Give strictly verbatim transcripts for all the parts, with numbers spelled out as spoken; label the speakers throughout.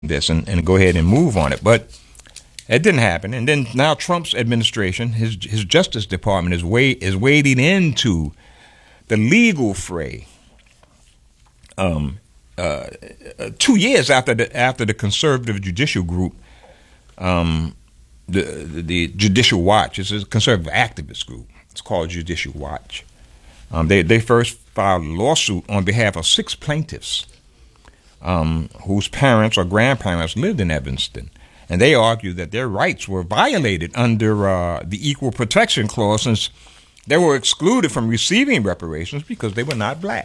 Speaker 1: this and, and go ahead and move on it. But it didn't happen. And then now Trump's administration, his his Justice Department is way is wading into the legal fray. Um, uh, two years after the after the conservative judicial group, um, the, the the Judicial Watch, it's a conservative activist group. It's called Judicial Watch. Um, they they first filed a lawsuit on behalf of six plaintiffs um, whose parents or grandparents lived in Evanston. And they argued that their rights were violated under uh, the Equal Protection Clause since they were excluded from receiving reparations because they were not black.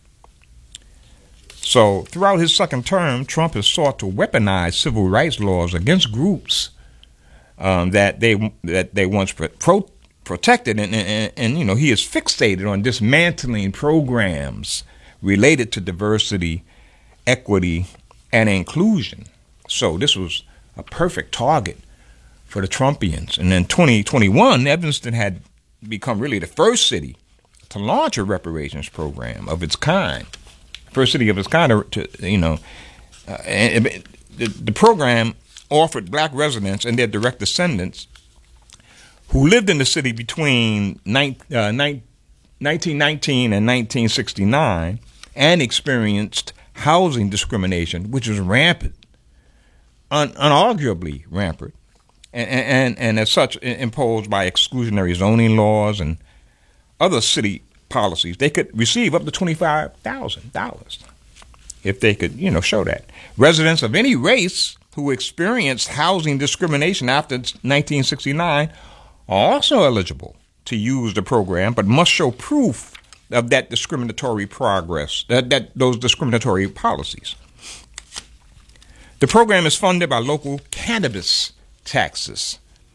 Speaker 1: So throughout his second term, Trump has sought to weaponize civil rights laws against groups um, that they that they once pro- pro- protected. And, and, and, you know, he is fixated on dismantling programs related to diversity, equity, and inclusion. So this was a perfect target for the Trumpians. And in twenty twenty-one, Evanston had become really the first city to launch a reparations program of its kind. First city of its kind to, you know, uh, and it, the, the program offered black residents and their direct descendants who lived in the city between nineteen nineteen and nineteen sixty-nine and experienced housing discrimination, which was rampant. Un- unarguably rampant, and, and and as such imposed by exclusionary zoning laws and other city policies. They could receive up to twenty-five thousand dollars if they could, you know, show that. Residents of any race who experienced housing discrimination after nineteen sixty-nine are also eligible to use the program, but must show proof of that discriminatory progress, that, that those discriminatory policies. The program is funded by local cannabis taxes.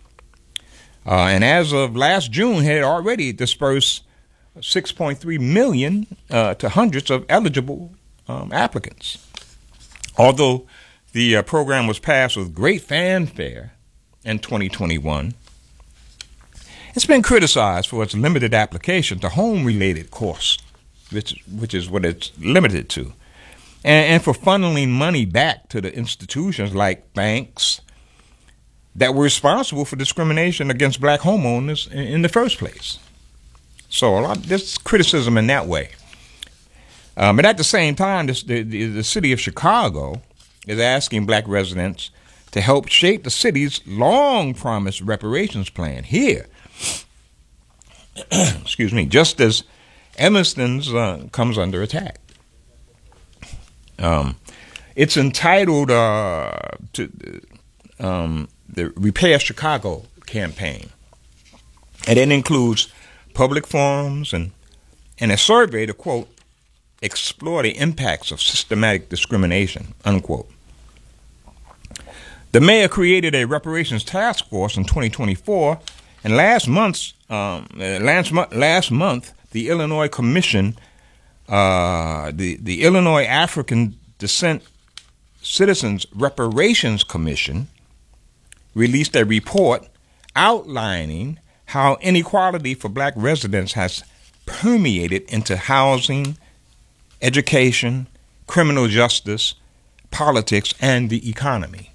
Speaker 1: Uh, and as of last June, had already dispersed six point three million dollars uh, to hundreds of eligible um, applicants. Although the uh, program was passed with great fanfare in twenty twenty-one, it's been criticized for its limited application to home-related costs, which, which is what it's limited to. And for funneling money back to the institutions like banks that were responsible for discrimination against black homeowners in, in the first place. So a lot of this criticism in that way. Um, but at the same time, this, the, the, the city of Chicago is asking black residents to help shape the city's long-promised reparations plan here. Excuse me, just as Evanston's uh, comes under attack. Um, it's entitled uh, to um, the Repair Chicago campaign, and it includes public forums and, and a survey to, quote, explore the impacts of systematic discrimination, unquote. The mayor created a reparations task force in twenty twenty-four, and last month's um, last, mo- last month the Illinois Commission Uh, the, the Illinois African Descent Citizens Reparations Commission released a report outlining how inequality for black residents has permeated into housing, education, criminal justice, politics, and the economy.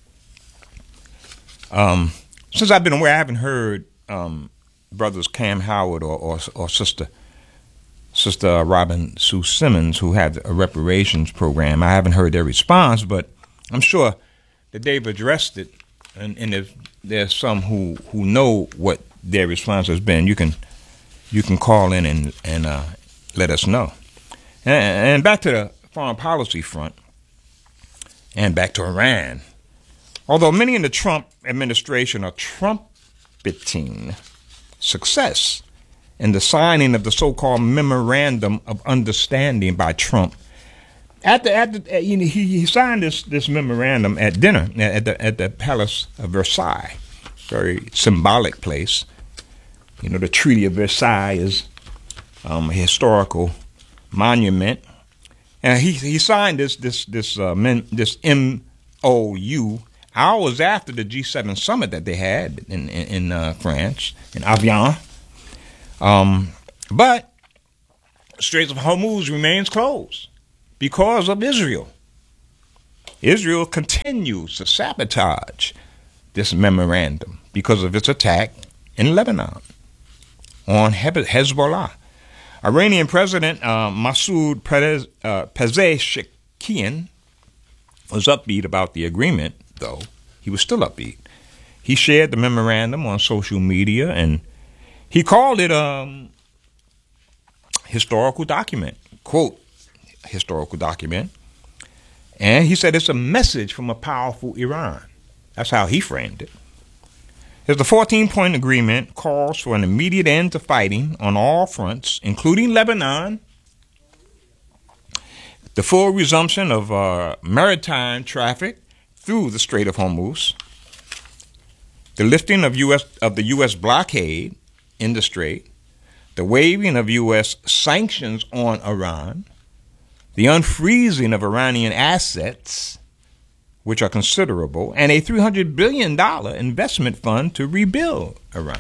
Speaker 1: Um, since I've been away, I haven't heard um, brothers Cam Howard or, or, or sister Sister Robin Sue Simmons, who had a reparations program. I haven't heard their response, but I'm sure that they've addressed it. And, and if there's some who, who know what their response has been, you can you can call in and and uh, let us know. And, and back to the foreign policy front, and back to Iran. Although many in the Trump administration are trumpeting success in the signing of the so-called Memorandum of Understanding by Trump. At the, at the you know, he, he signed this this memorandum at dinner at the at the Palace of Versailles, very symbolic place. You know, the Treaty of Versailles is um, a historical monument, and he he signed this this this uh, men, this M O U hours after the G seven summit that they had in in, in uh, France in Avion. Um, but Straits of Hormuz remains closed because of Israel. Israel continues to sabotage this memorandum because of its attack in Lebanon on Hezbollah. Iranian President uh, Masoud Perez, uh, Pezeshkian was upbeat about the agreement, though. He was still upbeat. He shared the memorandum on social media, and he called it a um, historical document, quote, historical document. And he said it's a message from a powerful Iran. That's how he framed it. As the fourteen-point agreement calls for an immediate end to fighting on all fronts, including Lebanon, the full resumption of uh, maritime traffic through the Strait of Hormuz, the lifting of U S of the U S blockade in the Strait, the waiving of U S sanctions on Iran, the unfreezing of Iranian assets, which are considerable, and a three hundred billion dollars investment fund to rebuild Iran.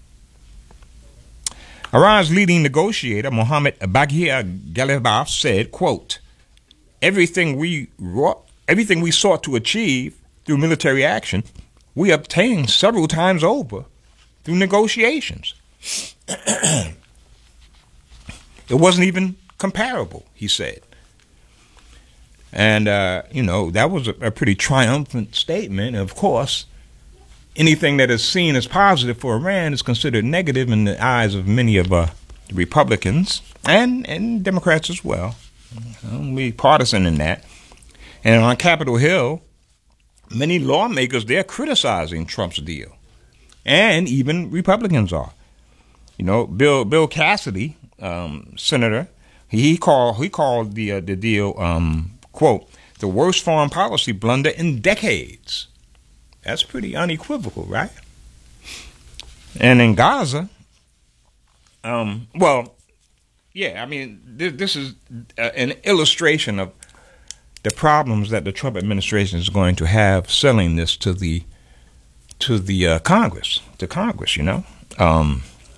Speaker 1: Iran's leading negotiator, Mohammad Baghir Ghalibaf, said, quote, everything we wrought, everything we sought to achieve through military action, we obtained several times over through negotiations. It wasn't even comparable, he said. And, uh, you know, that was a, a pretty triumphant statement. Of course, anything that is seen as positive for Iran is considered negative in the eyes of many of uh, the Republicans and, and Democrats as well. Don't be partisan in that. And on Capitol Hill, many lawmakers, they're criticizing Trump's deal. And even Republicans are. You know, Bill Bill Cassidy, um, senator, he called he called the uh, the deal, um, quote, the worst foreign policy blunder in decades. That's pretty unequivocal, right? And in Gaza, um, well, yeah, I mean, th- this is uh, an illustration of the problems that the Trump administration is going to have selling this to the to the uh, Congress, to Congress, you know. Um,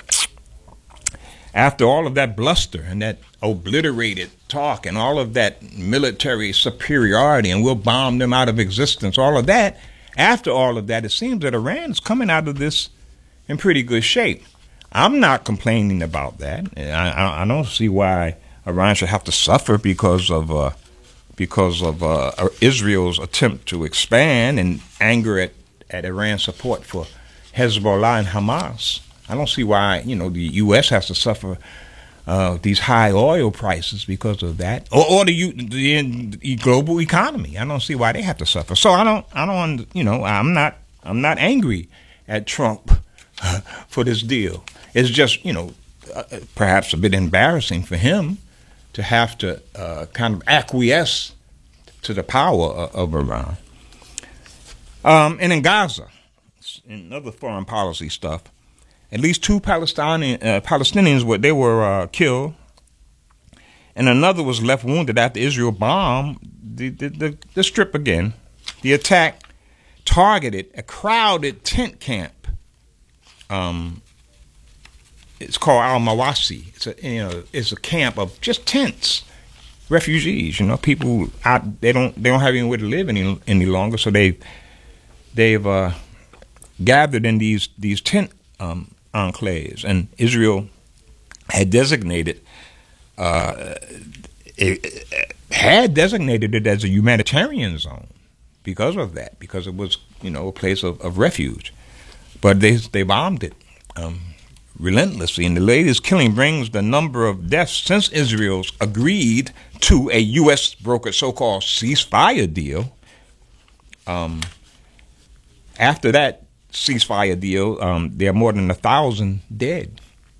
Speaker 1: after all of that bluster and that obliterated talk and all of that military superiority, and we'll bomb them out of existence, all of that, after all of that, it seems that Iran is coming out of this in pretty good shape. I'm not complaining about that. I, I, I don't see why Iran should have to suffer because of uh, because of uh, Israel's attempt to expand and anger at, at Iran's support for Hezbollah and Hamas. I don't see why, you know, the U S has to suffer uh, these high oil prices because of that, or, or the, the, the global economy. I don't see why they have to suffer. So I don't, I don't, you know, I'm not, I'm not angry at Trump for this deal. It's just, you know, uh, perhaps a bit embarrassing for him to have to uh, kind of acquiesce to the power of, of Iran. Um, and in Gaza, in other foreign policy stuff, at least two Palestinian uh, Palestinians were they were uh, killed, and another was left wounded after Israel bombed the, the, the, the strip again. The attack targeted a crowded tent camp. Um, it's called Al Mawasi. It's a you know it's a camp of just tents, refugees. You know, people out they don't they don't have anywhere to live any any longer, so they they've uh, gathered in these these tent um, enclaves, and Israel had designated uh, it, it had designated it as a humanitarian zone because of that, because it was you know a place of, of refuge, but they they bombed it um, relentlessly, and the latest killing brings the number of deaths since Israel's agreed to a U S brokered so-called ceasefire deal. Um, after that ceasefire deal, um, there are more than a thousand dead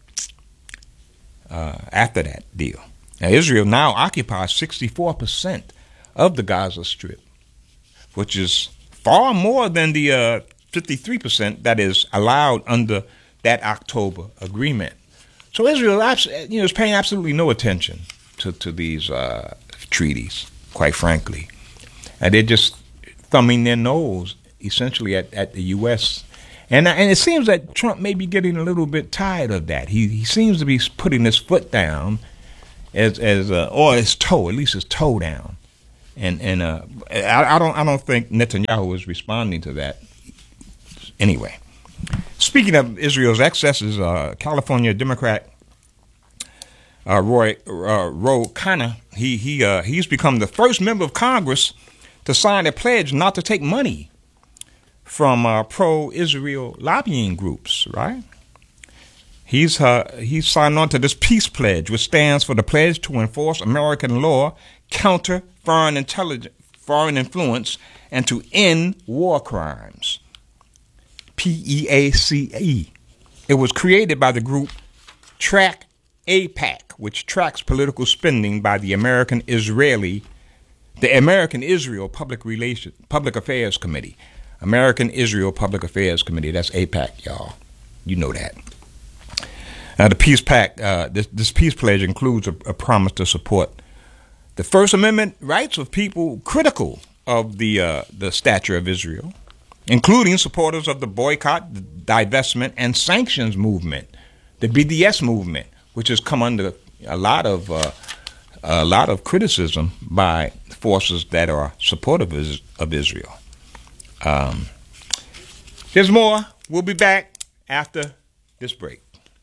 Speaker 1: uh, after that deal. Now, Israel now occupies sixty-four percent of the Gaza Strip, which is far more than the uh, fifty-three percent that is allowed under that October agreement. So Israel you know, is paying absolutely no attention to, to these uh, treaties, quite frankly. And they're just thumbing their nose, essentially, at, at the U S And and it seems that Trump may be getting a little bit tired of that. He he seems to be putting his foot down, as as uh, or his toe, at least his toe down, And and uh, I, I don't I don't think Netanyahu is responding to that. Anyway, speaking of Israel's excesses, uh, California Democrat uh, Roy uh, Ro Khanna, he he uh, he's become the first member of Congress to sign a pledge not to take money from uh, pro-Israel lobbying groups. Right? He's uh, he's signed on to this peace pledge, which stands for the pledge to enforce American law, counter foreign intelligence, foreign influence, and to end war crimes. P E A C E. It was created by the group Track A PAC, which tracks political spending by the American Israeli, the American Israel Public Relations Public Affairs Committee. American Israel Public Affairs Committee. That's A PAC, y'all. You know that. Now, the peace pact, uh, this, this peace pledge includes a, a promise to support the First Amendment rights of people critical of the uh, the stature of Israel, including supporters of the boycott, the divestment, and sanctions movement, the B D S movement, which has come under a lot of uh, a lot of criticism by forces that are supportive of Israel. Um, there's more. We'll be back after this break.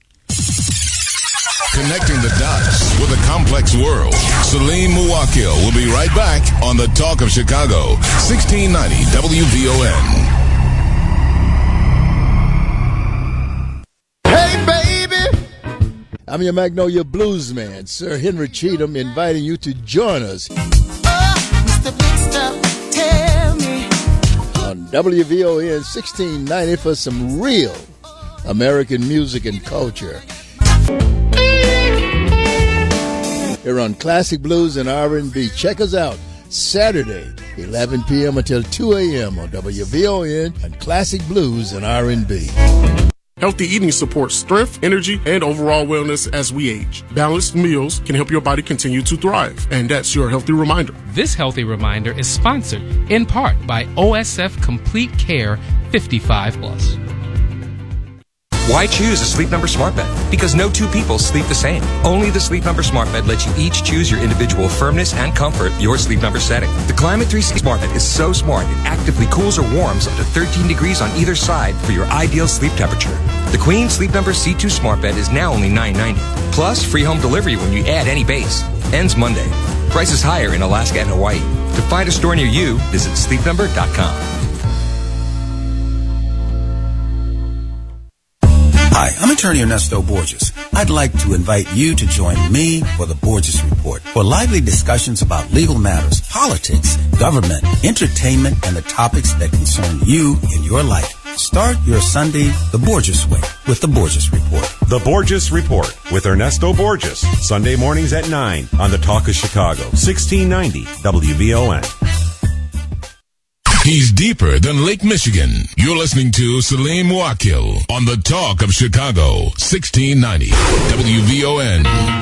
Speaker 2: Connecting the dots with a complex world. Salim Muwakil will be right back on the Talk of Chicago, sixteen ninety W V O
Speaker 3: N. Hey, baby! I'm your Magnolia Blues man, Sir Henry Cheatham, inviting you to join us
Speaker 4: oh, Mister Big Stuff, tell me.
Speaker 3: on W V O N sixteen ninety for some real American music and culture. Here on Classic Blues and R and B. Check us out Saturday, eleven p.m. until two a.m. on W V O N and Classic Blues and R and B.
Speaker 5: Healthy eating supports strength, energy, and overall wellness as we age. Balanced meals can help your body continue to thrive, and that's your healthy reminder.
Speaker 6: This healthy reminder is sponsored in part by O S F Complete Care fifty-five plus.
Speaker 7: Why choose a Sleep Number smart bed? Because no two people sleep the same. Only the Sleep Number smart bed lets you each choose your individual firmness and comfort, your Sleep Number setting. The Climate three sixty smart bed is so smart it actively cools or warms up to thirteen degrees on either side for your ideal sleep temperature. The Queen Sleep Number C two smart bed is now only nine ninety. Plus free home delivery when you add any base. Ends Monday. Prices higher in Alaska and Hawaii. To find a store near you, visit sleep number dot com.
Speaker 8: Hi, I'm attorney Ernesto Borges. I'd like to invite you to join me for the Borges Report for lively discussions about legal matters, politics, government, entertainment, and the topics that concern you in your life. Start your Sunday the Borges way with the Borges Report.
Speaker 9: The Borges Report with Ernesto Borges, Sunday mornings at nine on the Talk of Chicago, sixteen ninety W V O N.
Speaker 2: He's deeper than Lake Michigan. You're listening to Salim Muwakil on the Talk of Chicago, sixteen ninety W V O N.